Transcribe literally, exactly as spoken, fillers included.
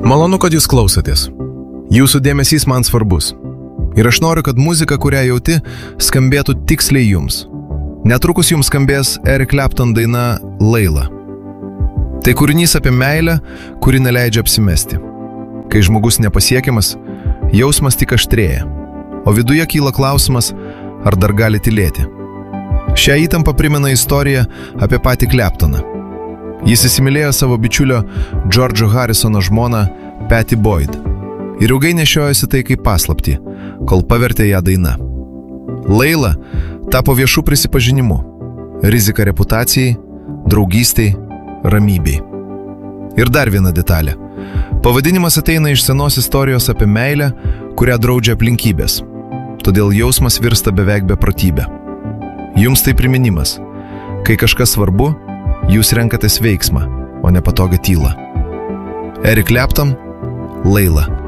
Malonu, kad jūs klausotės. Jūsų dėmesys man svarbus. Ir aš noriu, kad muzika, kurią jauti, skambėtų tiksliai jums. Netrukus jums skambės Eric Clapton daina Layla. Tai kūrinys apie meilę, kuri neleidžia apsimesti. Kai žmogus nepasiekiamas, jausmas tik aštrėja, o viduje kyla klausimas, ar dar gali tylėti. Šią įtampą primena istorija apie patį Claptoną. Jis įsimylėjo savo bičiulio George'o Harrisono žmoną Patty Boyd ir ilgai nešiojosi tai kaip paslaptį, kol pavertė ją daina. Layla tapo viešų prisipažinimu, rizika reputacijai, draugystei, ramybei. Ir dar viena detalė. Pavadinimas ateina iš senos istorijos apie meilę, kurią draudžia aplinkybės. Todėl jausmas virsta beveik beprotybė. Jums tai priminimas. Kai kažkas svarbu, jūs renkatės veiksmą, o ne patogią tylą. Eric Clapton, Layla.